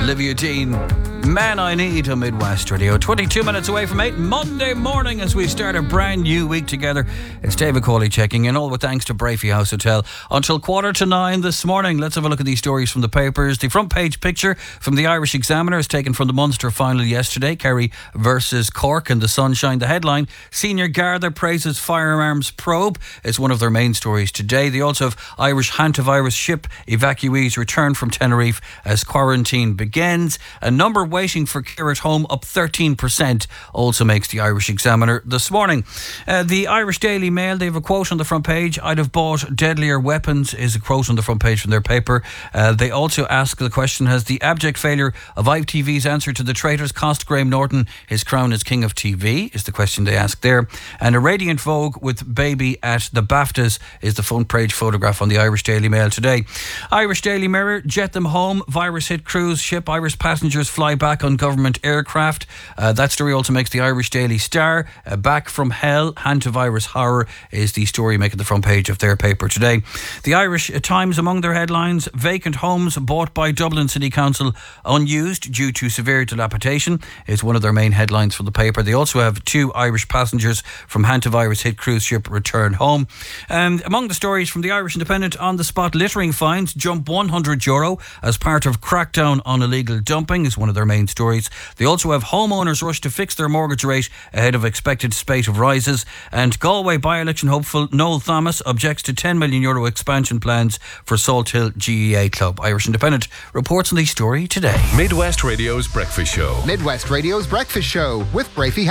Olivia Dean, Man I Need on Midwest Radio. 22 minutes away from 8, Monday morning as we start a brand new week together. It's David Cawley checking in, all with thanks to Brafey House Hotel. Until 8:45 this morning, let's have a look at these stories from the papers. The front page picture from the Irish Examiner is taken from the Munster final yesterday, Kerry versus Cork in the sunshine. The headline, Senior Garda praises firearms probe, is one of their main stories today. They also have Irish hantavirus ship evacuees return from Tenerife as quarantine begins. A number waiting for care at home up 13% also makes the Irish Examiner this morning. The Irish Daily Mail, they have a quote on the front page. I'd have bought deadlier weapons is a quote on the front page from their paper. They also ask the question, has the abject failure of ITV's answer to the traitors cost Graham Norton his crown as King of TV, is the question they ask there. And a radiant Vogue with baby at the BAFTAs is the front page photograph on the Irish Daily Mail today. Irish Daily Mirror, jet them home, virus hit cruise ship, Irish passengers fly back on government aircraft. That story also makes the Irish Daily Star. Back from hell, hantavirus horror is the story making the front page of their paper today. The Irish Times, among their headlines, vacant homes bought by Dublin City Council unused due to severe dilapidation is one of their main headlines for the paper. They also have 2 Irish passengers from hantavirus hit cruise ship return home. Among the stories from the Irish Independent, on the spot littering fines jump €100 as part of crackdown on illegal dumping is one of their main stories. They also have homeowners rush to fix their mortgage rate ahead of expected spate of rises. And Galway by-election hopeful Noel Thomas objects to €10 million expansion plans for Salt Hill GEA Club. Irish Independent reports on the story today. Midwest Radio's Breakfast Show. Midwest Radio's Breakfast Show with Brafey